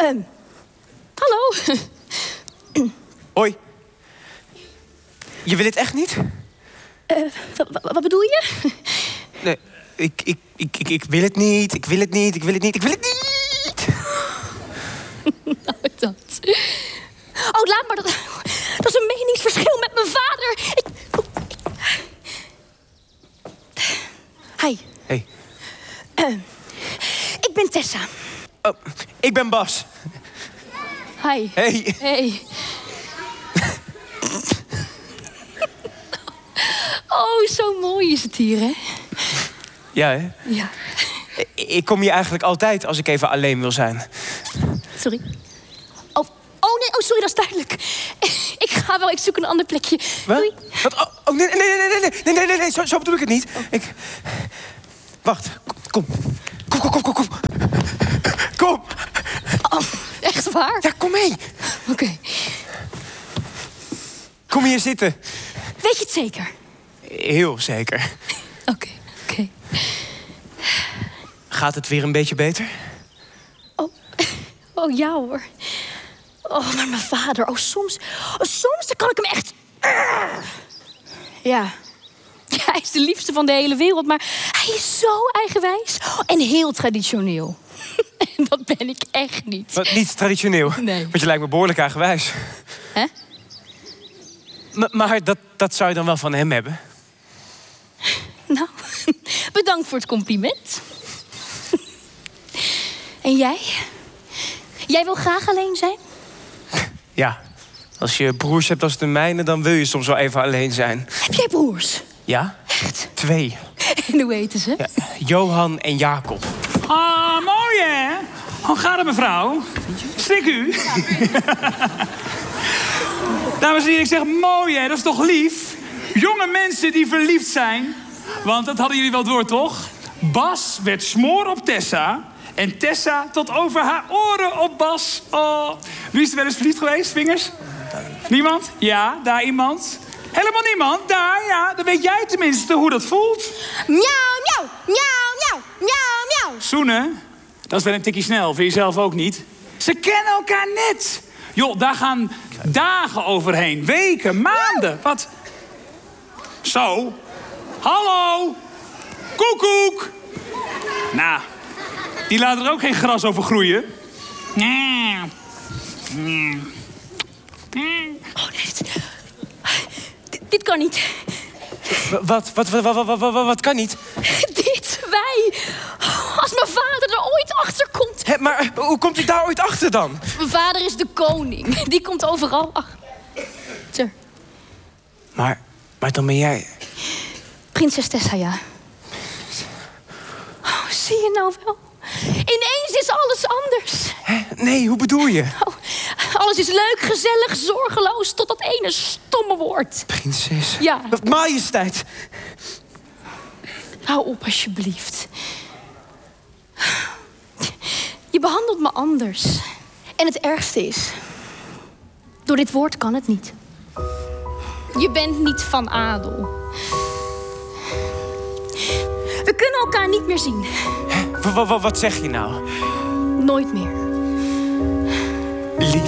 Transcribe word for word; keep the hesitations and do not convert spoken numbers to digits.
Um, hallo. Hoi. Je wil het echt niet? Uh, wat bedoel je? Nee, ik, ik, ik, ik, ik wil het niet. Ik wil het niet. Ik wil het niet. Ik wil het niet. Nou, dat. Oh, laat maar. Dat, dat is een meningsverschil met mijn vader. Ik... Hi. Hey. Uh, ik ben Tessa. Oh, ik ben Bas. Hi. Hey. Hey. Oh, zo mooi is het hier, hè? Ja, hè? Ja. Ik kom hier eigenlijk altijd als ik even alleen wil zijn. Sorry. Oh, oh nee, oh, sorry, dat is duidelijk. Ik ga wel, ik zoek een ander plekje. Wat? Doei. Wat? Oh, oh, nee, nee, nee, nee, nee, nee, nee, nee, nee, zo, zo bedoel ik het niet. Oh. Ik... Wacht, kom. Kom, kom, kom, kom, kom. Kom. Oh, echt waar? Ja, kom mee. Oké. Okay. Kom hier zitten. Weet je het zeker? Heel zeker. Oké, okay, oké. Okay. Gaat het weer een beetje beter? Oh, oh ja hoor. Oh, maar mijn vader. Oh, soms, oh, soms dan kan ik hem echt... Ja. Ja, hij is de liefste van de hele wereld, maar hij is zo eigenwijs en heel traditioneel. En dat ben ik echt niet. Wat, niet traditioneel? Nee. Want je lijkt me behoorlijk eigenwijs. Hè? M- maar dat, dat zou je dan wel van hem hebben? Nou, bedankt voor het compliment. En jij? Jij wil graag alleen zijn? Ja. Als je broers hebt als de mijne, dan wil je soms wel even alleen zijn. Heb jij broers? Ja? Echt? Twee. En hoe heten ze? Ja, Johan en Jacob. Ah, mooi hè? Hoe gaat het, mevrouw? Schrik u? Dames en heren, ik zeg mooi hè, dat is toch lief? Jonge mensen die verliefd zijn. Want dat hadden jullie wel door, toch? Bas werd smoor op Tessa. En Tessa tot over haar oren op Bas. Oh. Wie is er wel eens verliefd geweest? Vingers? Niemand? Ja, daar iemand? Helemaal niemand? Daar, ja. Dan weet jij tenminste hoe dat voelt. Miauw, miauw, miauw, miauw, miauw, miauw. Zoenen? Dat is wel een tikkie snel, vind je zelf ook niet? Ze kennen elkaar net. Joh, daar gaan dagen overheen. Weken, maanden. Wat? Zo. Hallo. Koekoek. Nou, die laten er ook geen gras over groeien. Oh, nee, dit, dit, dit kan niet. Wat, wat, wat, wat, wat, wat, wat kan niet? Dit, wij. Als mijn vader er ooit achter komt. Hé, maar hoe komt hij daar ooit achter dan? Mijn vader is de koning. Die komt overal achter. Maar, maar dan ben jij... Prinses Tessa, ja. Oh, zie je nou wel? Ineens is alles anders. Hè? Nee, hoe bedoel je? Oh, alles is leuk, gezellig, zorgeloos, tot dat ene stomme woord. Prinses. Ja. Majesteit. Hou op, alsjeblieft. Je behandelt me anders. En het ergste is... door dit woord kan het niet. Je bent niet van adel. We kunnen elkaar niet meer zien. Hè? Wat, wat, wat zeg je nou? Nooit meer. Lief.